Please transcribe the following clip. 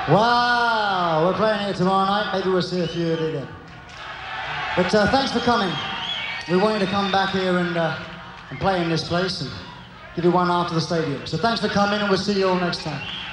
Wow, we're playing here tomorrow night. Maybe we'll see a few of you then. But thanks for coming. We want you to come back here and play in this place and give you one after the stadium. So thanks for coming, and we'll see you all next time.